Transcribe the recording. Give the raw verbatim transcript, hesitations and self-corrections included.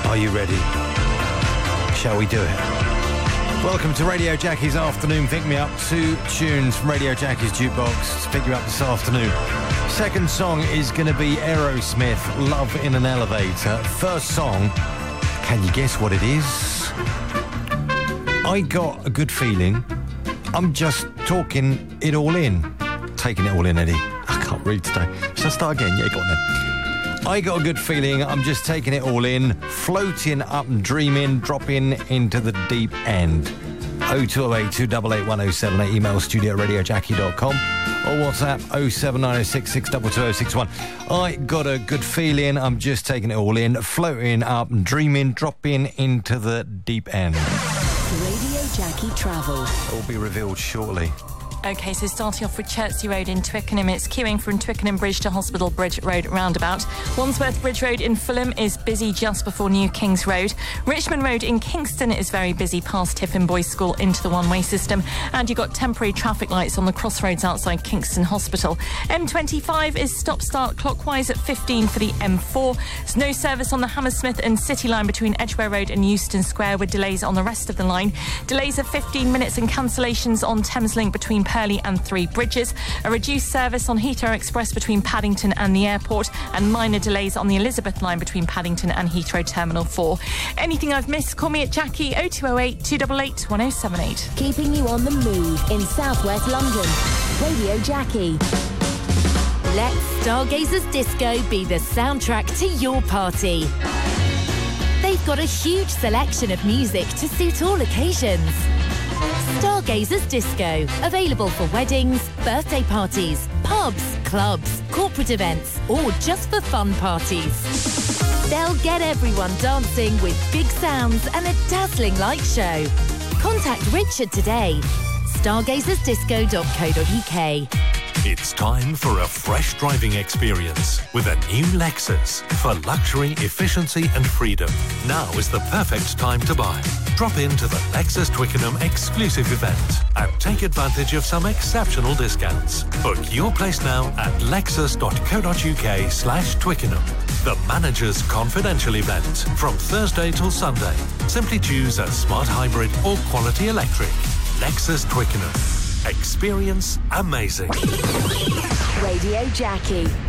Are you ready? Shall we do it? Welcome to Radio Jackie's Afternoon Pick Me Up. Two tunes from Radio Jackie's Jukebox to pick you up this afternoon. Second song is going to be Aerosmith, Love in an Elevator. First song, can you guess what it is? I got a good feeling. I'm just talking it all in. Taking it all in, Eddie. I can't read today. Shall I start again? Yeah, go on then. I got a good feeling. I'm just taking it all in. Floating up and dreaming. Dropping into the deep end. oh two oh eight, two eight eight, one oh seven eight. Email studio at radio jackie dot com. Or WhatsApp oh seven nine oh six, six two two oh six one. I got a good feeling. I'm just taking it all in. Floating up and dreaming. Dropping into the deep end. Radio Jackie Travel. It will be revealed shortly. OK, so starting off with Chertsey Road in Twickenham, it's queuing from Twickenham Bridge to Hospital Bridge Road roundabout. Wandsworth Bridge Road in Fulham is busy just before New Kings Road. Richmond Road in Kingston is very busy past Tiffin Boys School into the one-way system. And you've got temporary traffic lights on the crossroads outside Kingston Hospital. M twenty-five is stop-start clockwise at fifteen for the M four. There's no service on the Hammersmith and City line between Edgware Road and Euston Square, with delays on the rest of the line. Delays of fifteen minutes and cancellations on Thameslink between Purley and Three Bridges. A reduced service on Heathrow Express between Paddington and the airport, and minor delays on the Elizabeth line between Paddington and Heathrow Terminal four. Anything I've missed, call me at Jackie oh two oh eight, two eight eight, one oh seven eight. Keeping you on the move in southwest London. Radio Jackie. Let Stargazers Disco be the soundtrack to your party. They've got a huge selection of music to suit all occasions. Stargazers Disco, available for weddings, birthday parties, pubs, clubs, corporate events, or just for fun parties. They'll get everyone dancing with big sounds and a dazzling light show. Contact Richard today. stargazers disco dot co dot uk. It's time for a fresh driving experience with a new Lexus for luxury, efficiency and freedom. Now is the perfect time to buy. Drop into the Lexus Twickenham exclusive event and take advantage of some exceptional discounts. Book your place now at lexus dot co dot uk slash Twickenham. The Manager's Confidential event from Thursday till Sunday. Simply choose a smart hybrid or quality electric. Lexus Twickenham. Experience amazing. Radio Jackie.